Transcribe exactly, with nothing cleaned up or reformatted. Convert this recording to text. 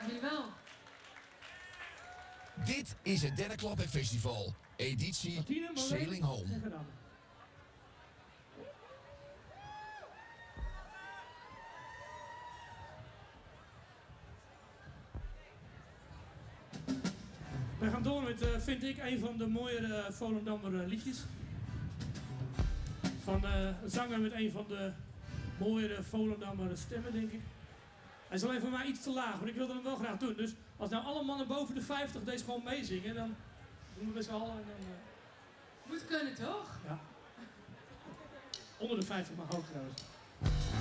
jullie wel. Dit is het derde Klapweg Festival, editie Martine, Sailing Home. We gaan door met, uh, vind ik, een van de mooiere Volendammer uh, liedjes. Van uh, een zanger met een van de mooiere Volendammer stemmen, denk ik. Hij is alleen voor mij iets te laag, maar ik wilde hem wel graag doen. Dus als nou alle mannen boven de vijftig deze gewoon meezingen, dan doen we best wel. En dan, uh... Moet kunnen, toch? Ja. Onder de vijftig mag ook trouwens.